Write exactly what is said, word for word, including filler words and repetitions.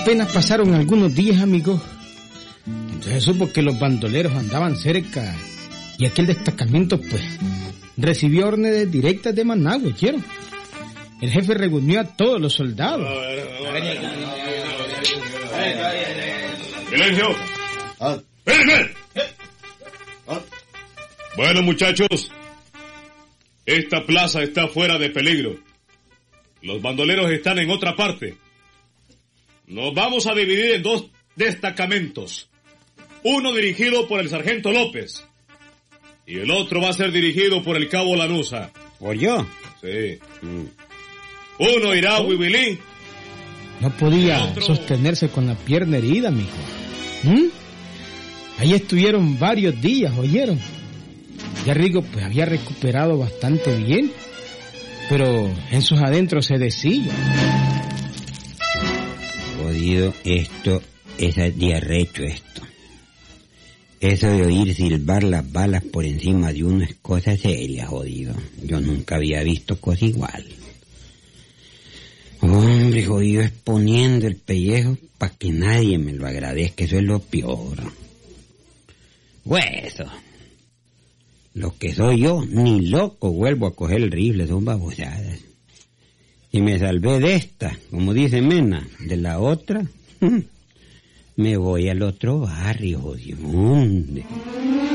Apenas pasaron algunos días, amigos, entonces supo que los bandoleros andaban cerca y aquel destacamento, pues, recibió órdenes directas de Managua, ¿quiero? El jefe reunió a todos los soldados. ¡Silencio! Ah. ¡Espérenme! Ah. Bueno, muchachos, esta plaza está fuera de peligro. Los bandoleros están en otra parte. Nos vamos a dividir en dos destacamentos. Uno dirigido por el sargento López y el otro va a ser dirigido por el cabo Lanuza. ¿Por yo? Sí. Mm. Uno irá a Huibilí. No podía otro... sostenerse con la pierna herida, amigo. ¿Mm? Ahí estuvieron varios días, ¿oyeron? Ya Rigo pues había recuperado bastante bien, pero en sus adentros se decía: jodido, esto es de arrecho esto. Eso de oír silbar las balas por encima de uno es cosa seria, jodido. Yo nunca había visto cosa igual. Hombre, jodido, es poniendo el pellejo para que nadie me lo agradezca, eso es lo peor. Hueso. Lo que soy yo, ni loco vuelvo a coger el rifle, son babosadas. Y me salvé de esta, como dice Mena, de la otra, me voy al otro barrio, jodido.